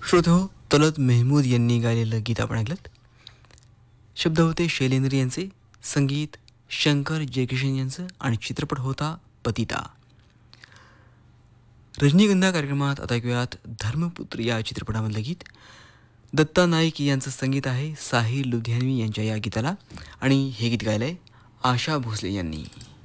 श्रोतो तलत मेहमूद यांनी गायलेलं गीत आपण ऐकलं. शब्द होते शैलेंद्र यांचे, संगीत शंकर जयकिशन यांचं आणि चित्रपट होता पतिता. रजनीगंधा कार्यक्रमात आता ऐकूयात धर्मपुत्र या चित्रपटामधलं गीत. दत्ता नाईक यांचं संगीत आहे साहिल लुधियानवी यांच्या या गीताला आणि हे गीत गायलंय आशा भोसले यांनी.